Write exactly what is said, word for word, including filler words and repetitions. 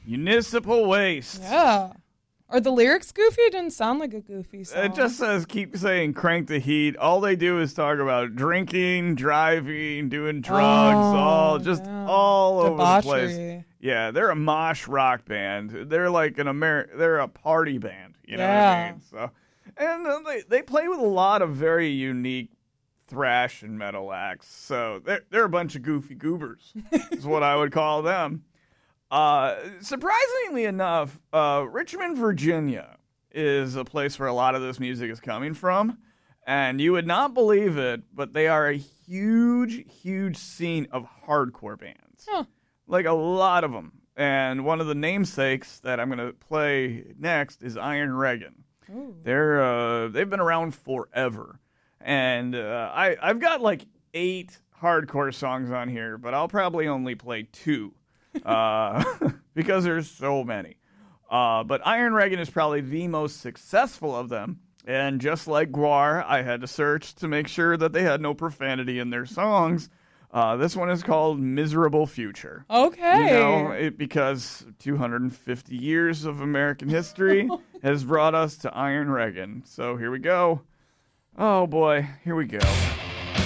Municipal Waste. Yeah. Are the lyrics goofy? It didn't sound like a goofy song. It just says, keep saying crank the heat. All they do is talk about drinking, driving, doing drugs, Oh, all just yeah. all over the Debauchery. place. Yeah, they're a mosh rock band. They're like an Ameri- They're a party band. You know Yeah. what I mean? So, and uh, they they play with a lot of very unique thrash and metal acts. So they're they're a bunch of goofy goobers. Is what I would call them. Uh, surprisingly enough, uh, Richmond, Virginia is a place where a lot of this music is coming from. And you would not believe it, but they are a huge, huge scene of hardcore bands. Huh. Like a lot of them. And one of the namesakes that I'm going to play next is Iron Reagan. Ooh. They're, uh, they've been around forever. And uh, I, I've got like eight hardcore songs on here, but I'll probably only play two. uh, because there's so many. Uh, but Iron Reagan is probably the most successful of them. And just like Gwar, I had to search to make sure that they had no profanity in their songs. Uh, this one is called Miserable Future. Okay. You know, it, because two hundred fifty years of American history has brought us to Iron Reagan. So here we go. Oh boy, here we go.